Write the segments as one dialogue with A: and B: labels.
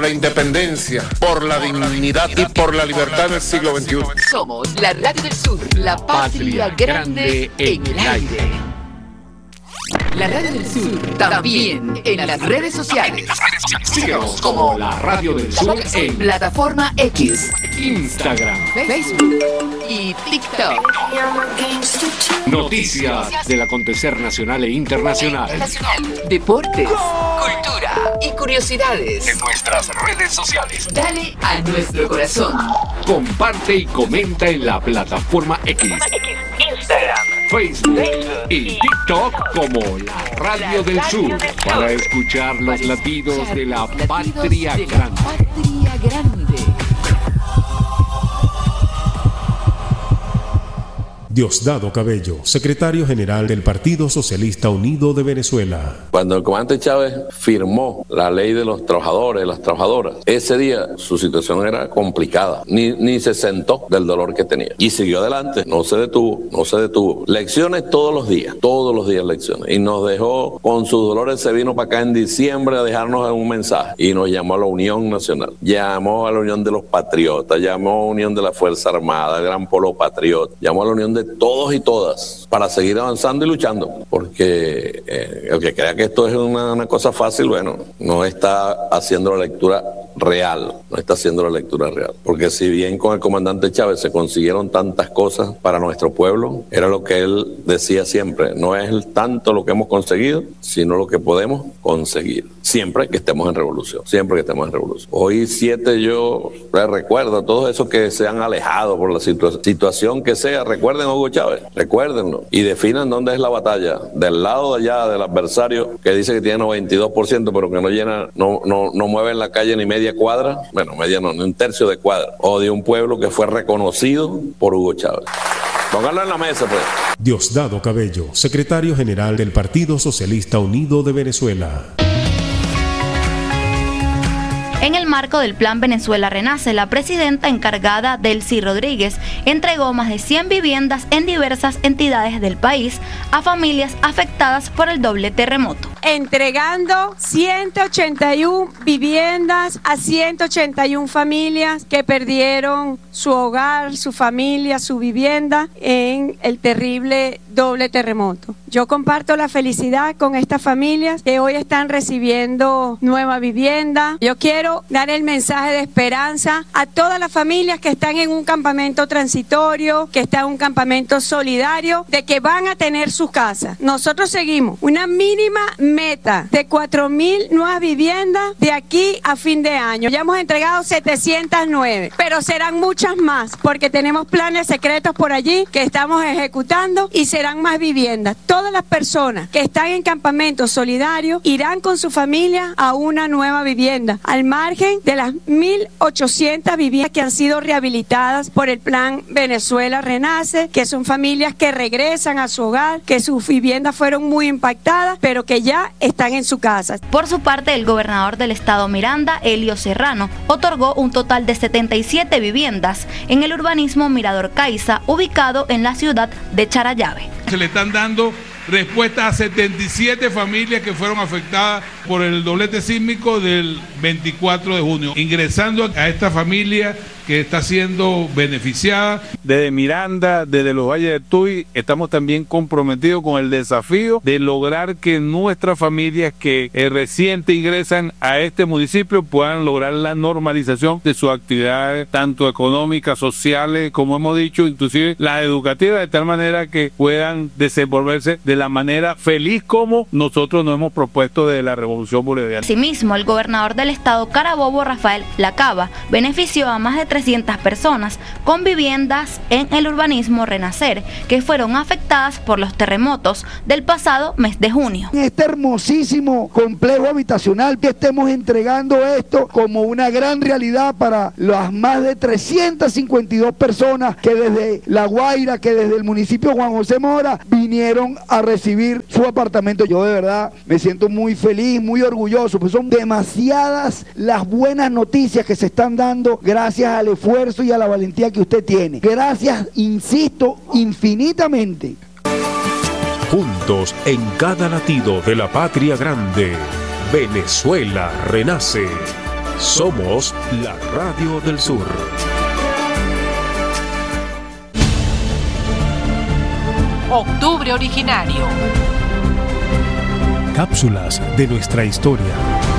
A: la independencia, por la dignidad y por la libertad del siglo XXI.
B: Somos la Radio del Sur, la patria grande en el aire. La Radio del Sur, también en las redes sociales.
C: Síganos como la Radio del Sur en
B: plataforma X,
C: Instagram,
B: Facebook y TikTok.
C: Noticias del acontecer nacional e internacional.
B: Deportes, cultura y curiosidades
C: En nuestras redes sociales.
B: Dale a nuestro corazón.
C: Comparte y comenta en la plataforma X,
B: Instagram,
C: Facebook y TikTok como la Radio del Sur para escuchar los latidos de la patria grande.
B: Patria grande.
D: Diosdado Cabello, secretario general del Partido Socialista Unido de Venezuela.
E: Cuando el comandante Chávez firmó la ley de los trabajadores y las trabajadoras, ese día su situación era complicada. Ni se sentó del dolor que tenía. Y siguió adelante, no se detuvo. Lecciones todos los días lecciones. Y nos dejó con sus dolores, se vino para acá en diciembre a dejarnos un mensaje. Y nos llamó a la Unión Nacional, llamó a la Unión de los Patriotas, llamó a la Unión de la Fuerza Armada, el Gran Polo Patriota, llamó a la Unión de todos y todas para seguir avanzando y luchando, porque el que crea que esto es una cosa fácil, bueno, no está haciendo la lectura real, porque si bien con el comandante Chávez se consiguieron tantas cosas para nuestro pueblo, era lo que él decía siempre, no es tanto lo que hemos conseguido, sino lo que podemos conseguir, siempre que estemos en revolución. Hoy 7 yo les recuerdo a todos esos que se han alejado por la situación que sea, recuerden a Hugo Chávez, recuérdenlo y definan dónde es la batalla, del lado de allá del adversario que dice que tiene 92% pero que no mueve en la calle ni media cuadra, bueno, media no, ni un tercio de cuadra, o de un pueblo que fue reconocido por Hugo Chávez. Pónganlo en la mesa, pues.
D: Diosdado Cabello, secretario general del Partido Socialista Unido de Venezuela.
F: En el marco del Plan Venezuela Renace, la presidenta encargada, Delcy Rodríguez, entregó más de 100 viviendas en diversas entidades del país a familias afectadas por el doble terremoto.
G: Entregando 181 viviendas a 181 familias que perdieron su hogar, su familia, su vivienda en el terrible doble terremoto. Yo comparto la felicidad con estas familias que hoy están recibiendo nueva vivienda. Yo quiero dar el mensaje de esperanza a todas las familias que están en un campamento transitorio, que están en un campamento solidario, de que van a tener sus casas. Nosotros seguimos una mínima meta de 4.000 nuevas viviendas de aquí a fin de año. Ya hemos entregado 709, pero serán muchas más porque tenemos planes secretos por allí que estamos ejecutando y serán más viviendas. Todas las personas que están en campamentos solidarios irán con su familia a una nueva vivienda, al margen de las 1.800 viviendas que han sido rehabilitadas por el Plan Venezuela Renace, que son familias que regresan a su hogar, que sus viviendas fueron muy impactadas, pero que ya están en su casa.
F: Por su parte, el gobernador del estado Miranda, Elio Serrano, otorgó un total de 77 viviendas en el urbanismo Mirador Caiza, ubicado en la ciudad de Charallave.
H: Se le están dando respuesta a 77 familias que fueron afectadas por el doblete sísmico del 24 de junio. Ingresando a esta familia que está siendo beneficiada.
I: Desde Miranda, desde los Valles de Tuy, estamos también comprometidos con el desafío de lograr que nuestras familias que recién ingresan a este municipio puedan lograr la normalización de sus actividades, tanto económicas, sociales, como hemos dicho, inclusive las educativas, de tal manera que puedan desenvolverse de la manera feliz como nosotros nos hemos propuesto desde la Revolución Bolivariana.
F: Asimismo, el gobernador del estado Carabobo, Rafael Lacaba, benefició a más de 300 personas con viviendas en el urbanismo Renacer que fueron afectadas por los terremotos del pasado mes de junio.
J: Este hermosísimo complejo habitacional que estemos entregando esto como una gran realidad para las más de 352 personas que desde La Guaira, que desde el municipio Juan José Mora vinieron a recibir su apartamento. Yo de verdad me siento muy feliz, muy orgulloso, pues son demasiadas las buenas noticias que se están dando gracias al esfuerzo y a la valentía que usted tiene. Gracias, insisto, infinitamente.
D: Juntos en cada latido de la patria grande, Venezuela renace. Somos la Radio del Sur.
B: Octubre Originario.
D: Cápsulas de nuestra historia.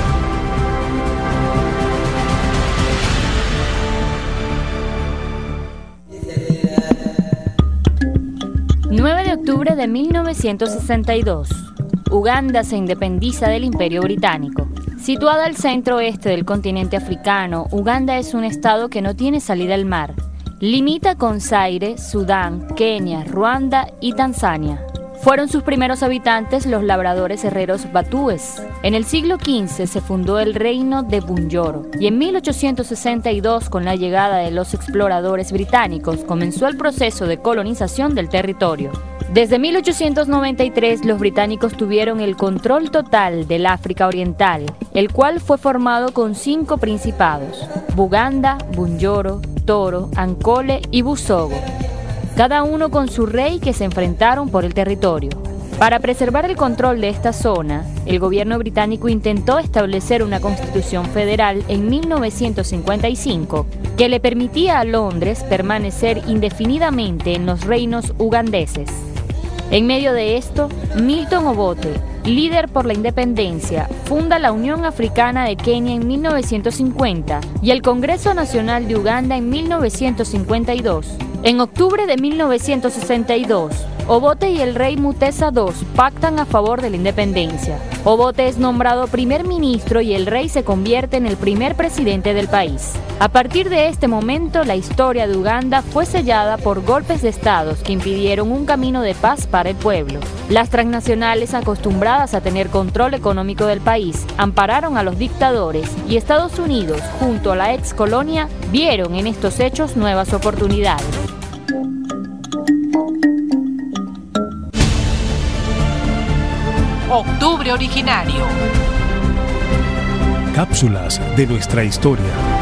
K: De octubre de 1962. Uganda se independiza del Imperio Británico. Situada al centro-oeste del continente africano, Uganda es un estado que no tiene salida al mar. Limita con Zaire, Sudán, Kenia, Ruanda y Tanzania. Fueron sus primeros habitantes los labradores herreros batúes. En el siglo XV se fundó el reino de Bunyoro y en 1862, con la llegada de los exploradores británicos, comenzó el proceso de colonización del territorio. Desde 1893 los británicos tuvieron el control total del África Oriental, el cual fue formado con 5 principados: Buganda, Bunyoro, Toro, Ankole y Busogo, cada uno con su rey que se enfrentaron por el territorio. Para preservar el control de esta zona, el gobierno británico intentó establecer una constitución federal en 1955 que le permitía a Londres permanecer indefinidamente en los reinos ugandeses. En medio de esto, Milton Obote, líder por la independencia, funda la Unión Africana de Kenia en 1950 y el Congreso Nacional de Uganda en 1952. En octubre de 1962, Obote y el rey Mutesa II pactan a favor de la independencia. Obote es nombrado primer ministro y el rey se convierte en el primer presidente del país. A partir de este momento, la historia de Uganda fue sellada por golpes de estados que impidieron un camino de paz para el pueblo. Las transnacionales, acostumbradas a tener control económico del país, ampararon a los dictadores y Estados Unidos, junto a la ex colonia, vieron en estos hechos nuevas oportunidades.
B: Octubre Originario.
D: Cápsulas de nuestra historia.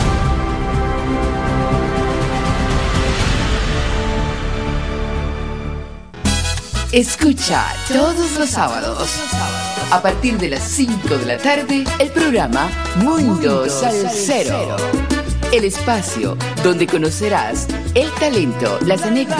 B: Escucha todos los sábados, a partir de las 5 de la tarde, el programa Mundo Salsero. El espacio donde conocerás el talento, las anécdotas